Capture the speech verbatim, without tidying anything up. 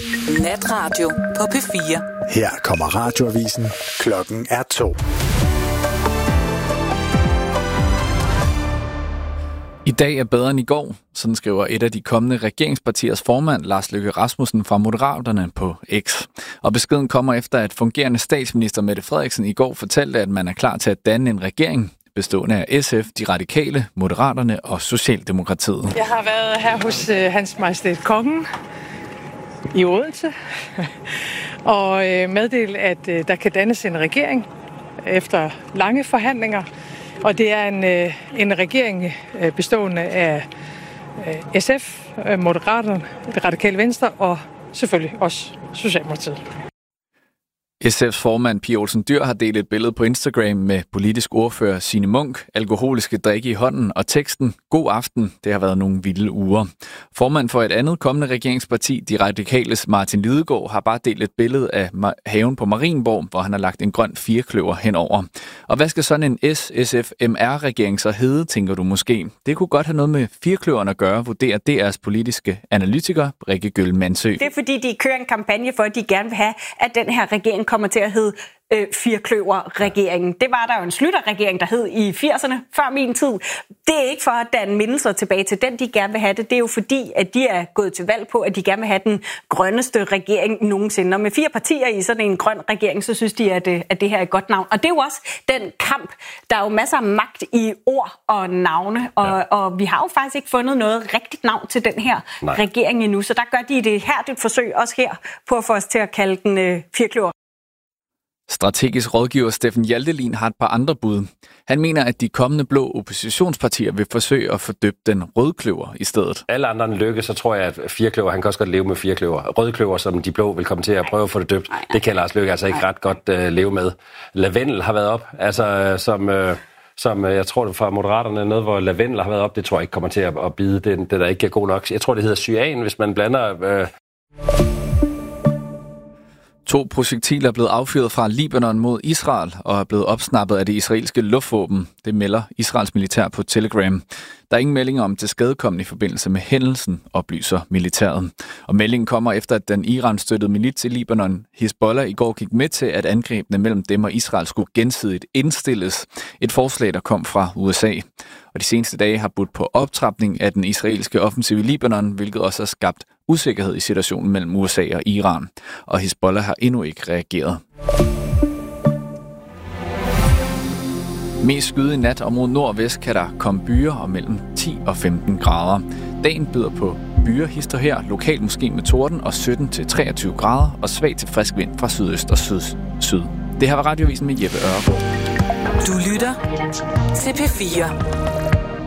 Natradio på P fire. Her kommer radioavisen. Klokken er to. I dag er bedre end i går, sådan skriver et af de kommende regeringspartiers formand, Lars Løkke Rasmussen fra Moderaterne på X. Og beskeden kommer efter, at fungerende statsminister Mette Frederiksen i går fortalte, at man er klar til at danne en regering bestående af S F, De Radikale, Moderaterne og Socialdemokratiet. Jeg har været her hos øh, Hans Majestæt Kongen i Odense og øh, meddelt, at øh, der kan dannes en regering efter lange forhandlinger. Og det er en, øh, en regering øh, bestående af øh, S F, øh, Moderaterne, Det Radikale Venstre og selvfølgelig også Socialdemokratiet. S F's formand Pia Olsen Dyhr har delt et billede på Instagram med politisk ordfører Signe Munk, alkoholiske drikke i hånden og teksten God aften, det har været nogle vilde uger. Formand for et andet kommende regeringsparti, De Radikales Martin Lidegaard, har bare delt et billede af haven på Marienborg, hvor han har lagt en grøn firkløver henover. Og hvad skal sådan en S S F M R-regering så hedde, tænker du måske? Det kunne godt have noget med firkløveren at gøre, vurderer D R's politiske analytiker Rikke Gøll-Mansø. Det er fordi, de kører en kampagne for, at de gerne vil have, at den her regering kommer til at hedde øh, firkløver-regeringen. Det var der jo en Schlüter-regering, der hed i firserne, før min tid. Det er ikke for at danne mindelser tilbage til den, de gerne vil have det. Det er jo fordi, at de er gået til valg på, at de gerne vil have den grønneste regering nogensinde. Og med fire partier i sådan en grøn regering, så synes de, at, at det her er et godt navn. Og det er jo også den kamp. Der er jo masser af magt i ord og navne, og, ja. og vi har jo faktisk ikke fundet noget rigtigt navn til den her Nej. regering endnu. Så der gør de det her et forsøg også her på at få os til at kalde den øh, firkløver. Strategisk rådgiver Steffen Hjaltelin har et par andre bud. Han mener, at de kommende blå oppositionspartier vil forsøge at fordøbe den rødkløver i stedet. Alle andre end Løkke, så tror jeg, at firkløver, han kan også godt leve med firkløver. Rødkløver, som de blå vil komme til at prøve at få det døbt, det kan Lars Løkke altså ikke ret godt uh, leve med. Lavendel har været op, altså uh, som... Uh, som jeg tror det fra Moderaterne, noget hvor lavendel har været op, det tror jeg ikke kommer til at, at bide. Det, det der ikke er god nok. Jeg tror, det hedder cyan, hvis man blander... Uh... To projektiler er blevet affyret fra Libanon mod Israel og er blevet opsnappet af det israelske luftvåben. Det melder Israels militær på Telegram. Der er ingen meldinger om tilskadekomne i forbindelse med hændelsen, oplyser militæret. Og meldingen kommer efter, at den Iran-støttede milits i Libanon, Hezbollah, i går gik med til, at angrebene mellem dem og Israel skulle gensidigt indstilles. Et forslag, der kom fra U S A. Og de seneste dage har budt på optrapning af den israelske offensiv i Libanon, hvilket også har skabt usikkerhed i situationen mellem U S A og Iran. Og Hezbollah har endnu ikke reageret. Mest skyde i nat og mod nordvest kan der komme byer og mellem ti og femten grader. Dagen byder på byer hister her, lokalt måske med torden og sytten til treogtyve grader og svag til frisk vind fra sydøst og syd. syd. Det her var Radioavisen med Jeppe Ørgaard. Du lytter til P fire.